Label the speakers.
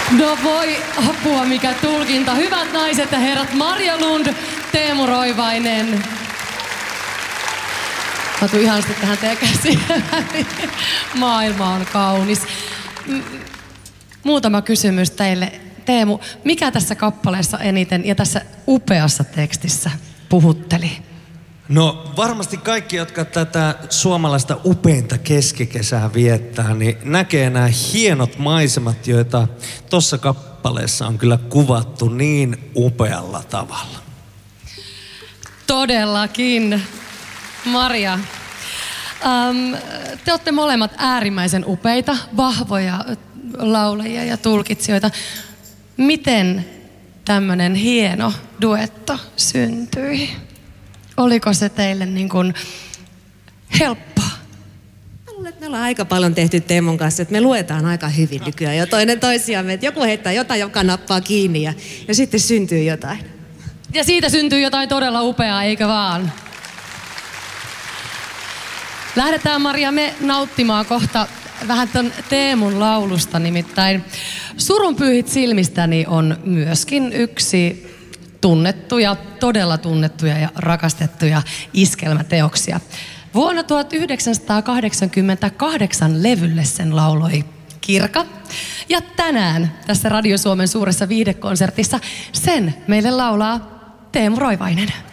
Speaker 1: No voi apua, mikä tulkinta. Hyvät naiset ja herrat, Marja Lund, Teemu Roivainen. Mä tuun ihanasti tähän teidän käsiin. Maailma on kaunis. Muutama kysymys teille. Teemu, mikä tässä kappaleessa eniten ja tässä upeassa tekstissä puhutteli?
Speaker 2: No varmasti kaikki, jotka tätä suomalaista upeinta keskikesää viettää, niin näkee nämä hienot maisemat, joita tuossa kappaleessa on kyllä kuvattu niin upealla tavalla.
Speaker 1: Todellakin. Marja, te olette molemmat äärimmäisen upeita, vahvoja laulajia ja tulkitsijoita. Miten tämmöinen hieno duetto syntyi? Oliko se teille niin kuin helppoa?
Speaker 3: Mä luulen, että me ollaan aika paljon tehty Teemun kanssa, että me luetaan aika hyvin nykyään jo toinen toisiamme. Että joku heittää jotain, joka nappaa kiinni ja sitten syntyy jotain.
Speaker 1: Ja siitä syntyy jotain todella upeaa, eikö vaan? Lähdetään, Marja, me nauttimaan kohta vähän ton Teemun laulusta, nimittäin Surunpyyhit silmistäni on myöskin yksi tunnettuja, todella tunnettuja ja rakastettuja iskelmäteoksia. Vuonna 1988 levylle sen lauloi Kirka. Ja tänään tässä Radio Suomen suuressa viihdekonsertissa sen meille laulaa Teemu Roivainen.